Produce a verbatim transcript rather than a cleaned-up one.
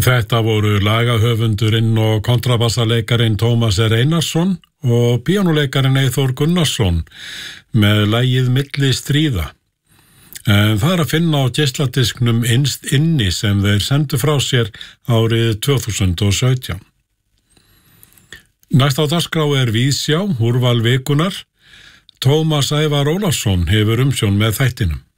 Þetta voru lagahöfundurinn og kontrabassaleikarin Tómas R. Einarsson og píanóleikarin Eyþór Gunnarsson með lagið Milli stríða. En það er að finna á geisladisknum Innst inni sem þeir sendu frá sér árið tvö þúsund og sautján. Næst á dagskrá er Víðsjá, úrval vikunnar. Tómas Ævar Ólafsson hefur umsjón með þættinum.